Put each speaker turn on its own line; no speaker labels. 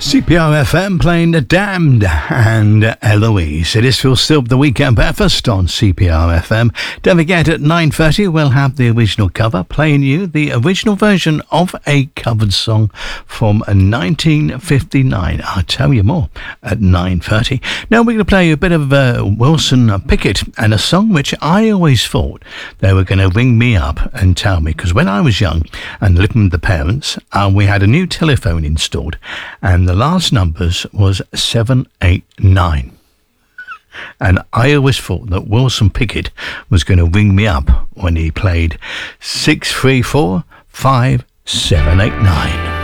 CPR FM playing The Damned and Eloise. It is Phil Stilp, the Weekend Breakfast on CPR FM. Don't forget, at 9:30 we'll have the original cover, playing you the original version of a covered song from 1959. I'll tell you more at 9:30. Now we're going to play you a bit of Wilson Pickett and a song which I always thought they were going to ring me up and tell me, because when I was young and living with the parents, we had a new telephone installed, and the last numbers was 789. And I always thought that Wilson Pickett was going to ring me up when he played 634 5789.